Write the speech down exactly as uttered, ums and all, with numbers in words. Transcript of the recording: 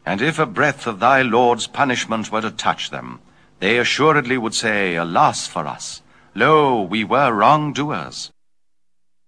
And if a breath of thy Lord's punishment were to touch them, they assuredly would say, Alas for us! Lo, we were wrongdoers.